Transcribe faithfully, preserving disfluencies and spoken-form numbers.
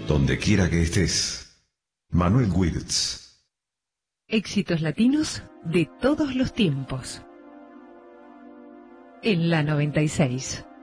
Donde quiera que estés. Manuel Wirtz. Éxitos latinos de todos los tiempos. En la noventa y seis.